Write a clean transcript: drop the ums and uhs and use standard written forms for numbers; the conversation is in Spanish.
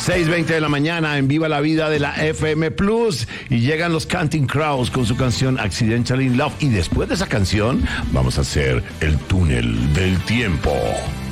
6:20 de la mañana en Viva la Vida de la FM Plus y llegan los Counting Crows con su canción Accidental in Love y después de esa canción vamos a hacer el túnel del tiempo.